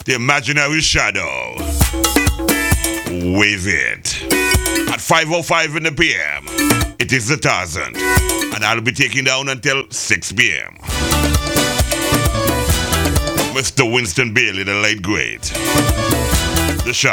The imaginary shadow. Wave it. At 5:05 in the PM, it is the Tarzan. And I'll be taking down until 6 PM. Mr. Winston Bailey, the late great. The shadow.